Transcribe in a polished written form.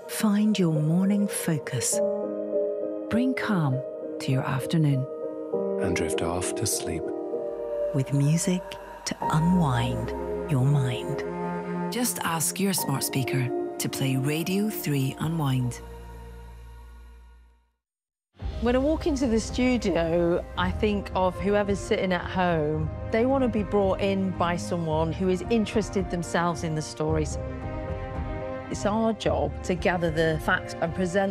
Find your morning focus. Bring calm to your afternoon. And drift off to sleep. With music to unwind your mind. Just ask your smart speaker to play Radio 3 Unwind. When I walk into the studio, I think of whoever's sitting at home. They want to be brought in by someone who is interested themselves in the stories. It's our job to gather the facts and present